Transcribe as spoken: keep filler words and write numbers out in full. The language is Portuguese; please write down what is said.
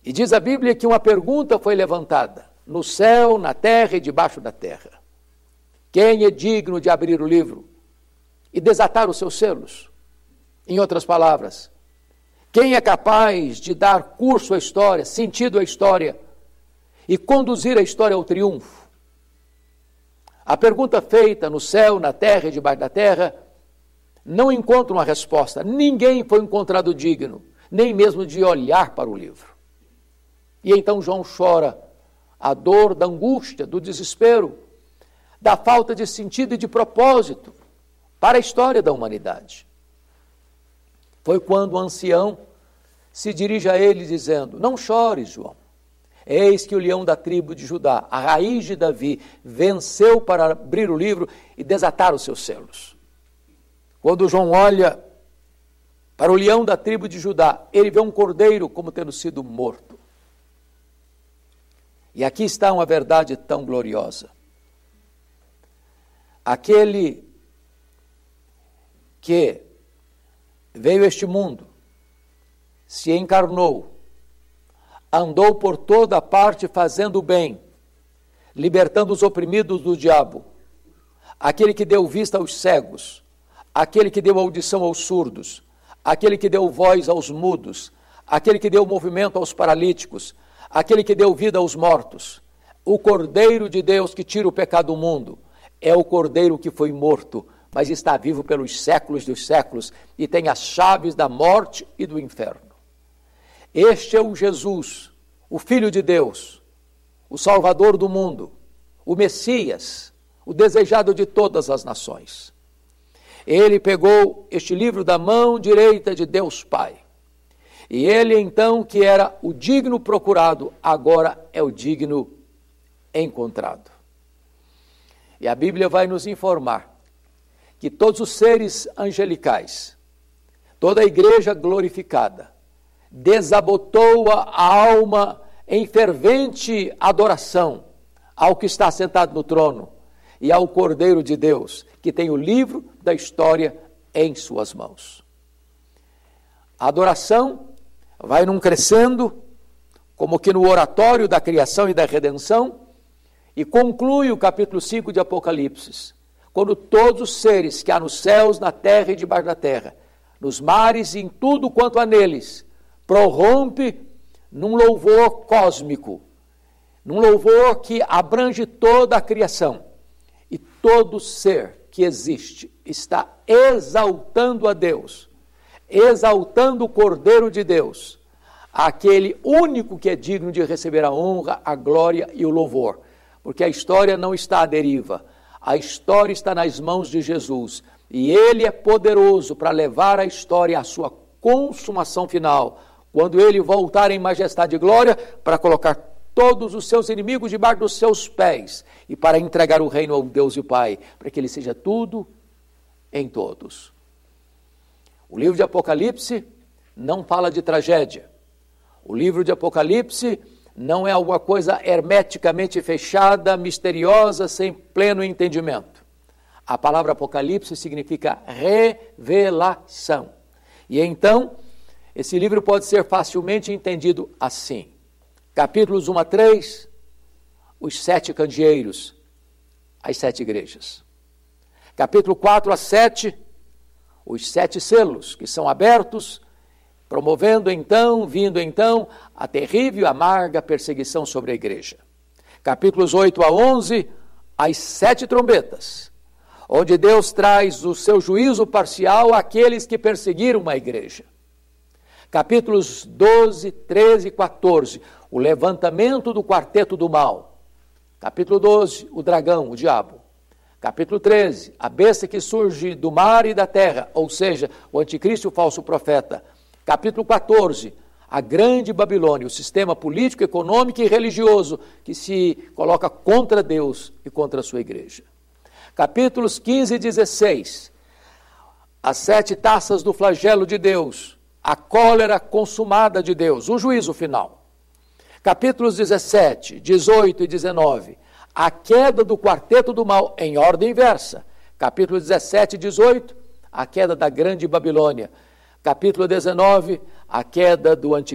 E diz a Bíblia que uma pergunta foi levantada, no céu, na terra e debaixo da terra. Quem é digno de abrir o livro e desatar os seus selos? Em outras palavras, quem é capaz de dar curso à história, sentido à história e conduzir a história ao triunfo? A pergunta feita no céu, na terra e debaixo da terra não encontra uma resposta. Ninguém foi encontrado digno, nem mesmo de olhar para o livro. E então João chora a dor da angústia, do desespero, da falta de sentido e de propósito para a história da humanidade. Foi quando o ancião se dirige a ele dizendo: não chores, João. Eis que o leão da tribo de Judá, a raiz de Davi, venceu para abrir o livro e desatar os seus selos. Quando João olha para o leão da tribo de Judá, ele vê um cordeiro como tendo sido morto. E aqui está uma verdade tão gloriosa. Aquele que veio a este mundo, se encarnou, andou por toda parte fazendo o bem, libertando os oprimidos do diabo, aquele que deu vista aos cegos, aquele que deu audição aos surdos, aquele que deu voz aos mudos, aquele que deu movimento aos paralíticos, aquele que deu vida aos mortos, o Cordeiro de Deus que tira o pecado do mundo, é o Cordeiro que foi morto, mas está vivo pelos séculos dos séculos e tem as chaves da morte e do inferno. Este é o Jesus, o Filho de Deus, o Salvador do mundo, o Messias, o desejado de todas as nações. Ele pegou este livro da mão direita de Deus Pai. E ele então, que era o digno procurado, agora é o digno encontrado. E a Bíblia vai nos informar que todos os seres angelicais, toda a igreja glorificada, desabotou a alma em fervente adoração ao que está sentado no trono e ao Cordeiro de Deus, que tem o livro da história em suas mãos. A adoração vai num crescendo, como que no oratório da criação e da redenção, e conclui o capítulo cinco de Apocalipse, quando todos os seres que há nos céus, na terra e debaixo da terra, nos mares e em tudo quanto há neles, prorrompe num louvor cósmico, num louvor que abrange toda a criação, e todo ser que existe está exaltando a Deus, exaltando o Cordeiro de Deus, aquele único que é digno de receber a honra, a glória e o louvor, porque a história não está à deriva, a história está nas mãos de Jesus, e Ele é poderoso para levar a história à sua consumação final, quando Ele voltar em majestade e glória, para colocar todos os seus inimigos debaixo dos seus pés, e para entregar o reino ao Deus e Pai, para que Ele seja tudo em todos. O livro de Apocalipse não fala de tragédia. O livro de Apocalipse não é alguma coisa hermeticamente fechada, misteriosa, sem pleno entendimento. A palavra Apocalipse significa revelação. E então, esse livro pode ser facilmente entendido assim. Capítulos um a três, os sete candeeiros, as sete igrejas. Capítulo quatro a sete, os sete selos que são abertos, promovendo então, vindo então, a terrível e amarga perseguição sobre a igreja. Capítulos oito a onze, as sete trombetas, onde Deus traz o seu juízo parcial àqueles que perseguiram a igreja. Capítulos doze, treze e quatorze, o levantamento do quarteto do mal. Capítulo doze, o dragão, o diabo. Capítulo treze, a besta que surge do mar e da terra, ou seja, o anticristo e o falso profeta. Capítulo quatorze, a grande Babilônia, o sistema político, econômico e religioso que se coloca contra Deus e contra a sua igreja. Capítulos quinze e dezesseis, as sete taças do flagelo de Deus, a cólera consumada de Deus, o juízo final. Capítulos dezessete, dezoito e dezenove, a queda do quarteto do mal em ordem inversa. Capítulo dezessete e dezoito, a queda da grande Babilônia. Capítulo dezenove, a queda do anticristo.